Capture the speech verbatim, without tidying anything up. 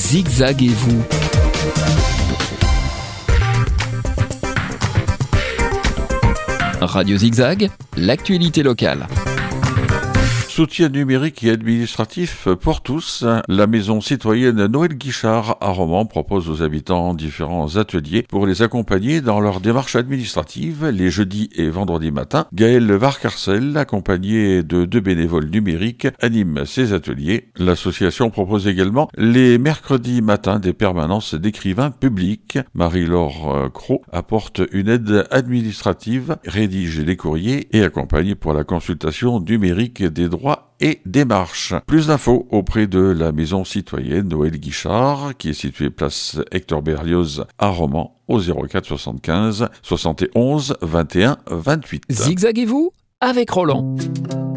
Zigzaguez-vous. Radio Zigzag, l'actualité locale. Soutien numérique et administratif pour tous. La maison citoyenne Noël Guichard à Romans propose aux habitants différents ateliers pour les accompagner dans leur démarche administrative les jeudis et vendredis matins. Gaël Varcarcel, accompagné de deux bénévoles numériques, anime ces ateliers. L'association propose également les mercredis matins des permanences d'écrivains publics. Marie-Laure Cros apporte une aide administrative, rédige les courriers et accompagne pour la consultation numérique des droits et démarches. Plus d'infos auprès de la maison citoyenne Noël Guichard, qui est située place Hector Berlioz à Romans, au zéro quatre soixante-quinze soixante et onze vingt et un vingt-huit. Zigzaguez-vous avec Roland.